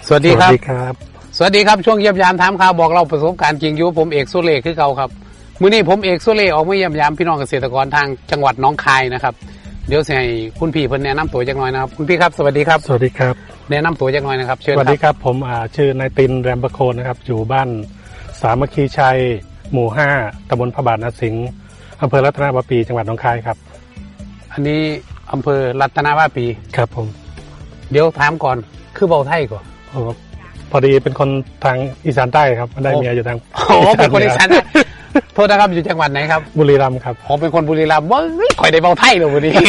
สวัสดีครับสวัสดีครับช่วงเยี่ยมยามถามข่าวบอกเราประสบการณ์จริงอยู่ผมเอกสุเล่คือเก่าครับมื้อนี้ผมเอกสุเล่ออกมาเยี่ยมยามพี่น้องเกษตรกรทางจังหวัดหนองคายนะครับเดี๋ยวให้คุณพี่เพิ่นแนะนำตัวจักหน่อยนะครับคุณพี่ครับสวัสดีครับสวัสดีครับแนะนำตัวจักหน่อยนะครับเชิญครับสวัสดีครับผมชื่อนายตินแรมประโคนนะครับอยู่บ้านสามัคคีชัยหมู่5ตำบลพระบาทนาสิงห์อำเภอรัตนวาปีจังหวัดหนองคายครับอันนี้อำเภอรัตนวาปีครับผมเดี๋ยวถามก่อนคือเบาไทยก่อนพอดีเป็นคนทางอีสานใต้ครับได้เมียอยู่ทางเป็นคนอีสานโทษนะครับอยู่จังหวัดไหนครับบุรีรัมย์ครับผมเป็นคนบุรีรัมย์ว่าค่อยได้เบาไทยเลยวันนี้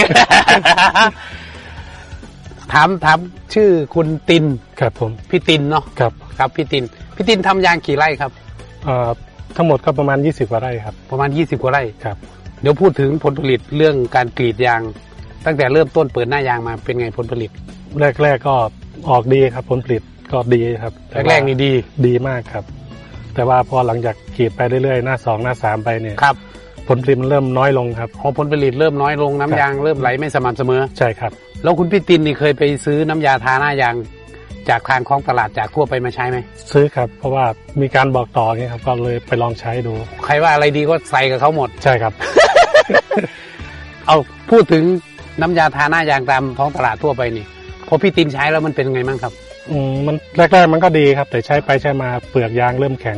ถามชื่อคุณตินครับผมพี่ตินเนาะครับพี่ตินทำยางกี่ไร่ครับทั้งหมดก็ประมาณ20กว่าไร่ครับประมาณ20กว่าไร่ครับเดี๋ยวพูดถึงผลผลิตเรื่องการกรีดยางตั้งแต่เริ่มต้นเปิดหน้ายางมาเป็นไงผลผลิตแรกก็ออกดีครับผลผลิตก็ดีครับแรกนี่ดีมากครับแต่ว่าพอหลังจากกรีดไปเรื่อยๆหน้า2หน้า3ไปเนี่ยครับผลผลิตมันเริ่มน้อยลงครับพอผลผลิตเริ่มน้อยลงน้ำยางเริ่มไหลไม่สม่ำเสมอใช่ครับแล้วคุณพี่ตินนี่เคยไปซื้อน้ำยาทาหน้ายางจากทางของตลาดจากทั่วไปมาใช้ไหมซื้อครับเพราะว่ามีการบอกต่อไงครับก็เลยไปลองใช้ดูใครว่าอะไรดีก็ใส่กับเขาหมดใช่ครับเอาพูดถึงน้ำยาทาหน้ายางตามท้องตลาดทั่วไปนี่พอพี่ตินใช้แล้วมันเป็นไงบ้างครับมันแรกๆมันก็ดีครับแต่ใช้ไปใช้มาเปลือกยางเริ่มแข็ง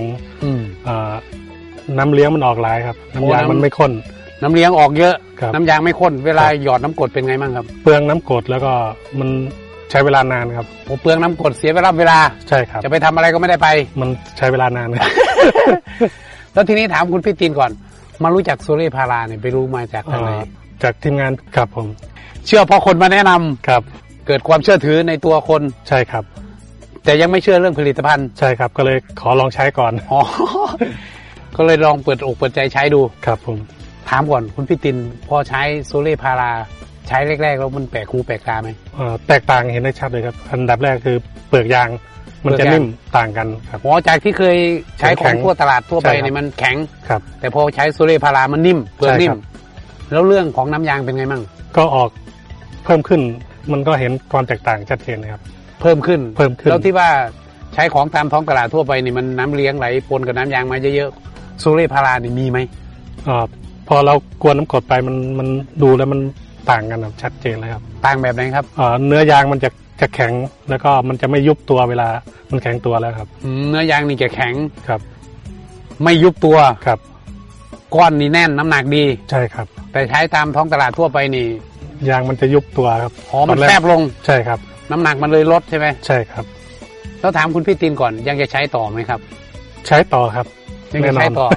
น้ำเลี้ยงมันออกหลายครับน้ำยางมันไม่ข้นน้ำเลี้ยงออกเยอะน้ำยางไม่ข้นเวลาหยอดน้ำกรดเป็นไงบ้างครับเปลืองน้ำกรดแล้วก็มันใช้เวลานานครับเปลืองน้ำกรดเสียเวลาใช่ครับจะไปทำอะไรก็ไม่ได้ไปมันใช้เวลานานแล้วทีนี้ถามคุณพี่ตินก่อนมารู้จักโซเล่พาราเนี่ยไปรู้มาจากทางไหนจากทีมงานครับผมเชื่อเพราะคนมาแนะนำครับเกิดความเชื่อถือในตัวคนใช่ครับแต่ยังไม่เชื่อเรื่องผลิตภัณฑ์ใช่ครับก็เลยขอลองใช้ก่อนก็เลยลองเปิดอกเปิดใจใช้ดูครับผมถามก่อนคุณพี่ตินพอใช้โซเล่พาราใช้แรกๆแล้วมันแปลกหูแปลกตาไหมแตกต่างเห็นได้ชัดเลยครับอันดับแรกคือเปลือกยางมันจะนิ่มต่างกันครับจากที่เคยใช้ของทั่วตลาดทั่วไปเนี่ยมันแข็งครับแต่พอใช้โซเล่พารามันนิ่มเปลือกนิ่มแล้วเรื่องของน้ำยางเป็นไงมั่งก็ออกเพิ่มขึ้นมันก็เห็นความแตกต่างชัดเจนนะครับเพิ่มขึ้นแล้วที่ว่าใช้ของตามท้องตลาดทั่วไปนี่มันน้ำเลี้ยงไหลปนกับน้ำยางมาเยอะๆโซเล่พารานี่มีไหมพอเรากวนน้ำกรดไปมันดูแล้วมันต่างกันแบบชัดเจนเลยครับต่างแบบไหนครับเนื้อยางมันจะแข็งแล้วก็มันจะไม่ยุบตัวเวลามันแข็งตัวแล้วครับเนื้อยางนี่จะแข็งครับไม่ยุบตัวครับก้อนนี่แน่นน้ำหนักดีใช่ครับแต่ใช้ตามท้องตลาดทั่วไปนี่ยางมันจะยุบตัวครับมันแคบลงใช่ครับน้ำหนักมันเลยลดใช่ไหมใช่ครับแล้วถามคุณพี่ตินก่อนยังจะใช้ต่อไหมครับใช้ต่อครับยังจะใช้ต่อ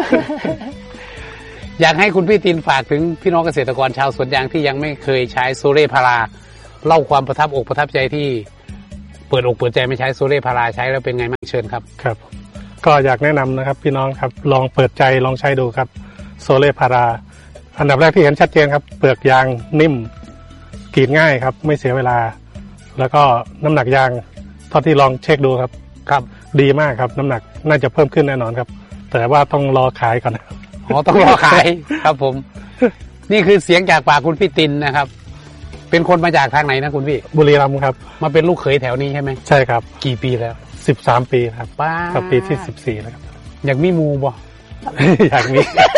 อยากให้คุณพี่ตินฝากถึงพี่น้องเกษตรกรชาวสวนยางที่ยังไม่เคยใช้โซเล่พาราเล่าความประทับอกประทับใจที่เปิดอกเปิดใจไม่ใช้โซเล่พาราใช้แล้วเป็นไงบ้างเชิญครับครับก็อยากแนะนำนะครับพี่น้องครับลองเปิดใจลองใช้ดูครับโซเล่พาราอันดับแรกที่เห็นชัดเจนครับเปลือกยางนิ่มกรีดง่ายครับไม่เสียเวลาแล้วก็น้ำหนักยางเท่าที่ลองเช็คดูครับดีมากครับน้ำหนักน่าจะเพิ่มขึ้นแน่นอนครับแต่ว่าต้องรอขายก่อนต้องรอขายครับผมนี่คือเสียงจากปากคุณพี่ตินนะครับเป็นคนมาจากทางไหนนะคุณพี่บุรีรัมย์ครับมาเป็นลูกเขยแถวนี้ใช่ไหมใช่ครับกี่ปีแล้ว 13 ปีครับป้ากับปีที่14แล้วครับอยากมีมูบ่อยากมี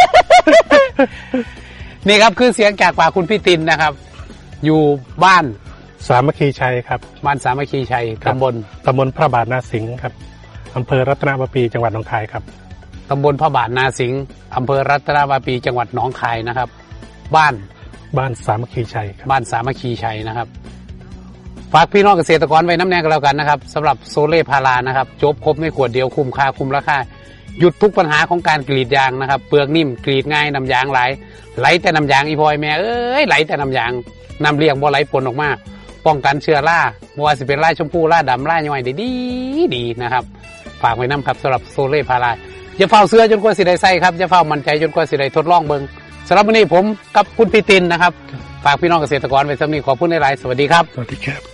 นี่ครับคือเสียงจากปากคุณพี่ตินนะครับอยู่บ้านสามัคคีชัยครับบ้านสามัคคีชัยตำบลพระบาทนาสิงห์ครับอำเภอรัตนวาปีจังหวัดหนองคายครับตำบลพระบาทนาสิงห์อำเภอรัตนวาปีจังหวัดหนองคายนะครับบ้านสามัคคีชัยครับบ้านสามัคคีชัยนะครับฝากพี่น้องเกษตรกรไว้น้ำแน่กันแล้วกันนะครับสำหรับโซเล่พารานะครับจบครบในขวดเดียวคุ้มค่าคุ้มราคาหยุดทุกปัญหาของการกรีดยางนะครับเปลือกนิ่มกรีดง่ายน้ำยางไหลแต่น้ำยางอีพอยแม่ไหลแต่น้ำยางน้ำเลี้ยงบ่ไหลปนออกมาป้องกันเชื้อราบ่ว่าสิเป็นราชมพูราดำราย่อยดีนะครับฝากไว้น้ำครับสำหรับโซเล่พาราอย่าเฝ้าเสื้อจนกว่าสิได้ใส่ครับอย่าเฝ้ามั่นใจจนกว่าสิได้ทดลองเบิ่งสำหรับวันนี้ผมกับคุณพี่ตินนะครับฝากพี่น้องเกษตรกรไว้สำหรับนี้ขอบคุณหลายๆสวัสดีครับสวัสดีครับ